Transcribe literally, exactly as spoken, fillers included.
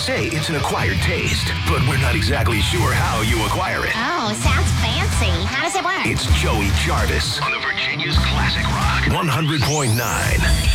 say it's an acquired taste, but we're not exactly sure how you acquire it. Oh, sounds fancy. How does it work? It's Joey Jarvis on the Virginia's Classic Rock one hundred point nine.